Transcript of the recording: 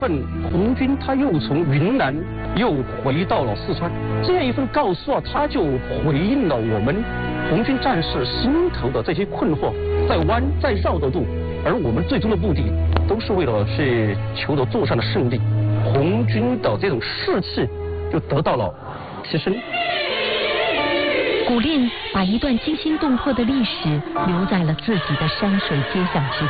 红军他又从云南又回到了四川，这样一份告诉啊，他就回应了我们红军战士心头的这些困惑，在弯在绕的路，而我们最终的目的都是为了去求得作战的胜利，红军的这种士气就得到了提升。 古令把一段惊心动魄的历史留在了自己的山水街巷之